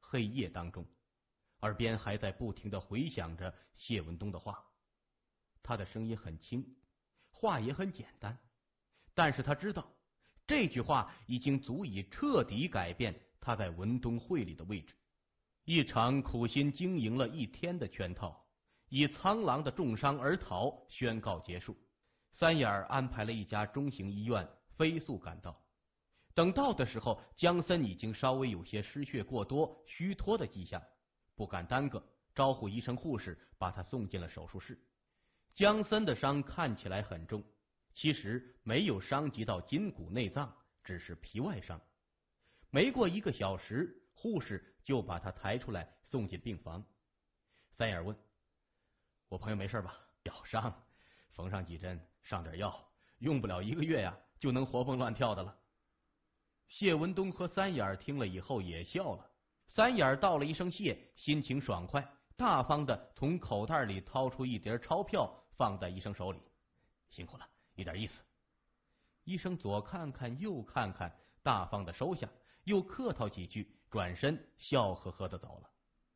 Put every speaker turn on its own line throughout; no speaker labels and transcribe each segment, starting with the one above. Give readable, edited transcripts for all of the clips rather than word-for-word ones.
黑夜当中，耳边还在不停地回响着谢文东的话。他的声音很轻，话也很简单，但是他知道这句话已经足以彻底改变他在文东会里的位置。一场苦心经营了1天的圈套，以苍狼的重伤而逃宣告结束。三眼安排了一家中型医院，飞速赶到。等到的时候，江森已经稍微有些失血过多、虚脱的迹象，不敢耽搁，招呼医生护士把他送进了手术室。江森的伤看起来很重，其实没有伤及到筋骨内脏，只是皮外伤。没过1个小时，护士就把他抬出来送进病房。三眼问：我朋友没事吧？脚伤，缝上几针，上点药，用不了1个月呀，就能活蹦乱跳的了。谢文东和三眼听了以后也笑了。三眼道了一声谢，心情爽快，大方的从口袋里掏出1叠钞票放在医生手里。辛苦了，一点意思。医生左看看右看看，大方的收下，又客套几句，转身笑呵呵的走了。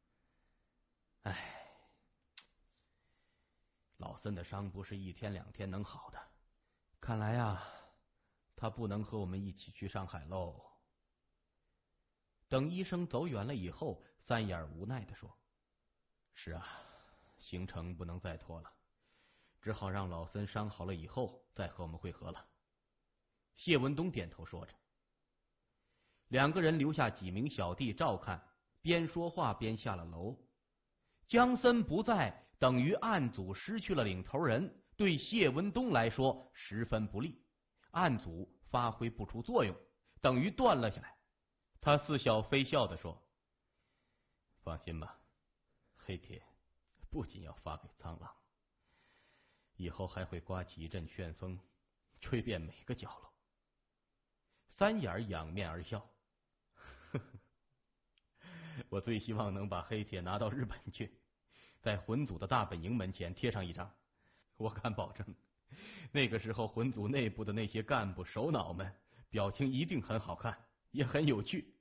唉，老森的伤不是1天2天能好的，看来啊，他不能和我们一起去上海喽。等医生走远了以后，三眼无奈地说：是啊，行程不能再拖了，只好让老森伤好了以后再和我们会合了。谢文东点头说着。2个人留下几名小弟照看，边说话边下了楼。江森不在，等于案组失去了领头人，对谢文东来说十分不利，案组发挥不出作用，等于断了下来。他似笑非笑地说：放心吧，黑铁不仅要发给苍狼，以后还会刮起一阵旋风，吹遍每个角落。三眼仰面而笑：呵呵，我最希望能把黑铁拿到日本去，在魂组的大本营门前贴上一张。我敢保证，那个时候魂组内部的那些干部首脑们表情一定很好看，也很有趣。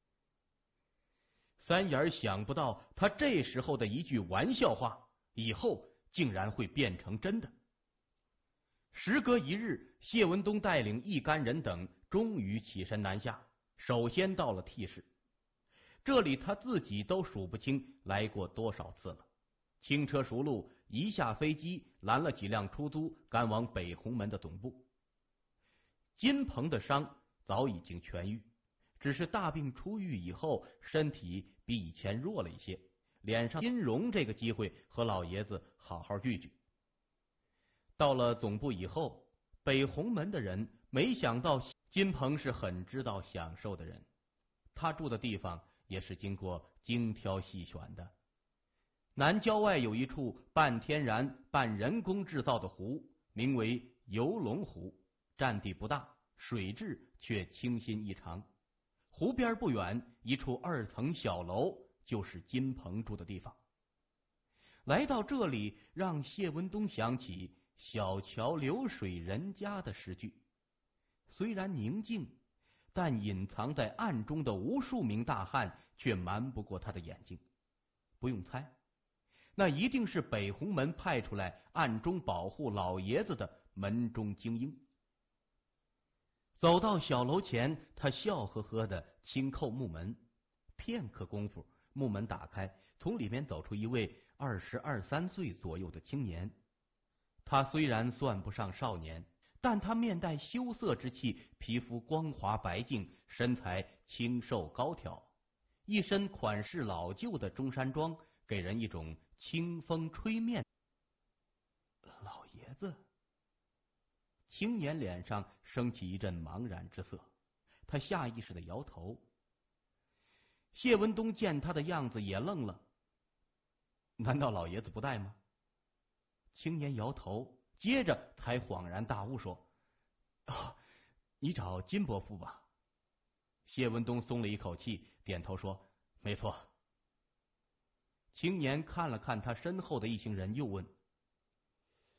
三眼想不到他这时候的一句玩笑话，以后竟然会变成真的。时隔1日，谢文东带领一干人等终于起身南下，首先到了 T 市。这里他自己都数不清来过多少次了。轻车熟路，一下飞机拦了几辆出租，赶往北红门的总部。金鹏的伤早已经痊愈，只是大病初愈以后，身体比以前弱了一些，脸上金荣这个机会和老爷子好好聚聚。到了总部以后，北红门的人没想到金鹏是很知道享受的人，他住的地方也是经过精挑细选的。南郊外有一处半天然半人工制造的湖，名为游龙湖，占地不大，水质却清新异常。湖边不远，一处2层小楼就是金鹏住的地方。来到这里，让谢文东想起小桥流水人家的诗句。虽然宁静，但隐藏在暗中的无数名大汉却瞒不过他的眼睛。不用猜，那一定是北红门派出来暗中保护老爷子的门中精英。走到小楼前，他笑呵呵的轻叩木门，片刻功夫，木门打开，从里面走出一位22、23岁左右的青年。他虽然算不上少年，但他面带羞涩之气，皮肤光滑白净，身材清瘦高挑，一身款式老旧的中山装，给人一种清风吹面。老爷子。青年脸上升起一阵茫然之色，他下意识的摇头。谢文东见他的样子也愣了，难道老爷子不带吗？青年摇头，接着才恍然大悟说：哦，你找金伯父吧。谢文东松了一口气，点头说：没错。青年看了看他身后的一行人，又问：